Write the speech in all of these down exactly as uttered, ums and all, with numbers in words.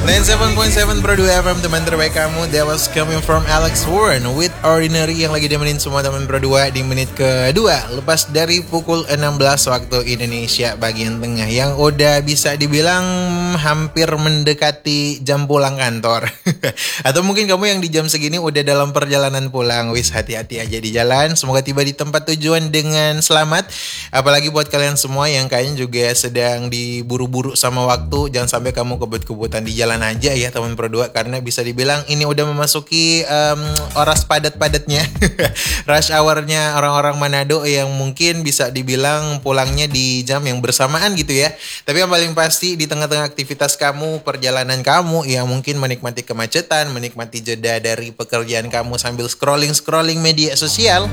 sembilan puluh tujuh point tujuh Pro dua F M, teman terbaik kamu. That was coming from Alex Warren with Ordinary, yang lagi demenin semua teman Pro dua di menit kedua lepas dari pukul enam belas waktu Indonesia bagian tengah, yang udah bisa dibilang hampir mendekati jam pulang kantor. Atau mungkin kamu yang di jam segini udah dalam perjalanan pulang. Wis, hati-hati aja di jalan, semoga tiba di tempat tujuan dengan selamat. Apalagi buat kalian semua yang kayaknya juga sedang diburu-buru sama waktu, jangan sampai kamu kebut-kebutan di jalan aja ya teman Pro dua, karena bisa dibilang ini udah memasuki um, oras padat-padatnya rush hour-nya orang-orang Manado yang mungkin bisa dibilang pulangnya di jam yang bersamaan gitu ya. Tapi yang paling pasti di tengah-tengah aktivitas kamu, perjalanan kamu, ya mungkin menikmati kemacetan, menikmati jeda dari pekerjaan kamu sambil scrolling-scrolling media sosial.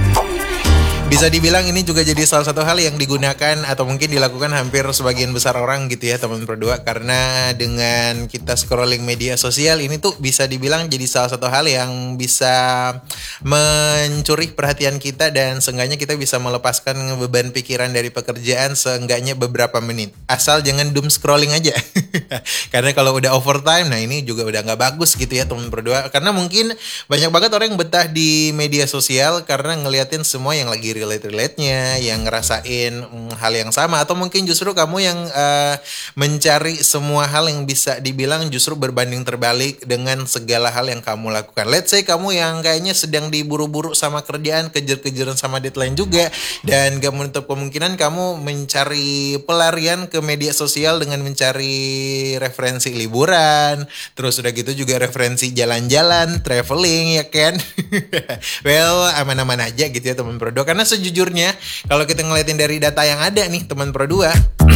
Bisa dibilang ini juga jadi salah satu hal yang digunakan atau mungkin dilakukan hampir sebagian besar orang gitu ya teman Pro dua, karena dengan kita scrolling media sosial ini tuh bisa dibilang jadi salah satu hal yang bisa mencuri perhatian kita, dan seenggaknya kita bisa melepaskan beban pikiran dari pekerjaan seenggaknya beberapa menit, asal jangan doom scrolling aja. Karena kalau udah overtime, nah ini juga udah nggak bagus gitu ya teman Pro dua, karena mungkin banyak banget orang yang betah di media sosial karena ngeliatin semua yang lagi relate-relate-nya, yang ngerasain mm, hal yang sama, atau mungkin justru kamu yang uh, mencari semua hal yang bisa dibilang justru berbanding terbalik dengan segala hal yang kamu lakukan. Let's say kamu yang kayaknya sedang diburu-buru sama kerjaan, kejar-kejaran sama deadline juga, dan gak menutup kemungkinan kamu mencari pelarian ke media sosial dengan mencari referensi liburan, terus udah gitu juga referensi jalan-jalan, traveling ya kan. Well, aman-aman aja gitu ya teman Pro dua, karena sejujurnya kalau kita ngeliatin dari data yang ada nih teman Pro dua,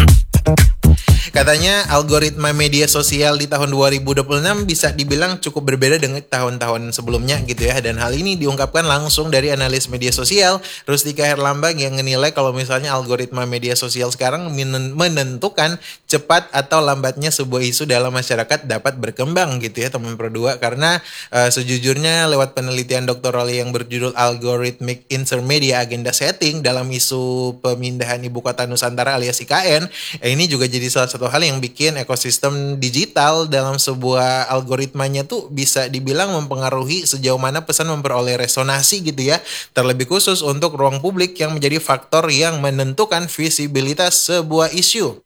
katanya algoritma media sosial di tahun dua ribu dua puluh enam bisa dibilang cukup berbeda dengan tahun-tahun sebelumnya gitu ya. Dan hal ini diungkapkan langsung dari analis media sosial Rustika Herlambang yang menilai kalau misalnya algoritma media sosial sekarang menentukan cepat atau lambatnya sebuah isu dalam masyarakat dapat berkembang gitu ya teman Pro dua. Karena uh, sejujurnya lewat penelitian doktor Roli yang berjudul Algorithmic Intermedia Agenda Setting dalam isu pemindahan ibu kota Nusantara alias I K N, eh, ini juga jadi salah satu satu hal yang bikin ekosistem digital dalam sebuah algoritmanya tuh bisa dibilang mempengaruhi sejauh mana pesan memperoleh resonasi gitu ya. Terlebih khusus untuk ruang publik yang menjadi faktor yang menentukan visibilitas sebuah isu.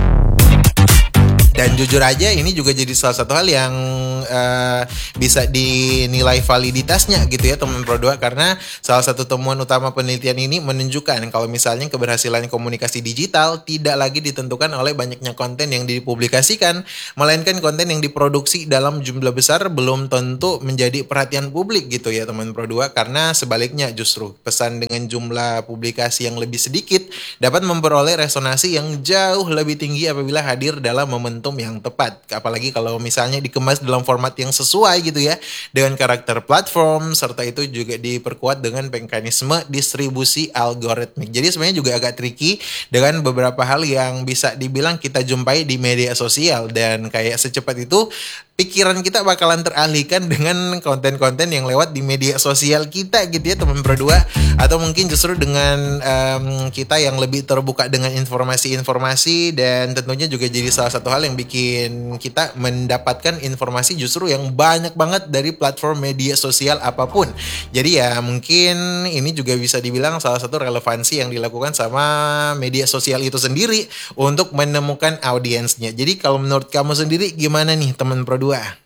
Dan jujur aja ini juga jadi salah satu hal yang uh, bisa dinilai validitasnya gitu ya teman Pro dua, karena salah satu temuan utama penelitian ini menunjukkan kalau misalnya keberhasilan komunikasi digital tidak lagi ditentukan oleh banyaknya konten yang dipublikasikan, melainkan konten yang diproduksi dalam jumlah besar belum tentu menjadi perhatian publik gitu ya teman Pro dua, karena sebaliknya justru pesan dengan jumlah publikasi yang lebih sedikit dapat memperoleh resonasi yang jauh lebih tinggi apabila hadir dalam momentum yang tepat, apalagi kalau misalnya dikemas dalam format yang sesuai gitu ya dengan karakter platform, serta itu juga diperkuat dengan mekanisme distribusi algoritmik. Jadi sebenarnya juga agak tricky dengan beberapa hal yang bisa dibilang kita jumpai di media sosial, dan kayak secepat itu pikiran kita bakalan teralihkan dengan konten-konten yang lewat di media sosial kita gitu ya teman Pro dua, atau mungkin justru dengan um, kita yang lebih terbuka dengan informasi-informasi, dan tentunya juga jadi salah satu hal yang bikin kita mendapatkan informasi justru yang banyak banget dari platform media sosial apapun. Jadi ya mungkin ini juga bisa dibilang salah satu relevansi yang dilakukan sama media sosial itu sendiri untuk menemukan audiensnya. Jadi kalau menurut kamu sendiri gimana nih teman Pro dua?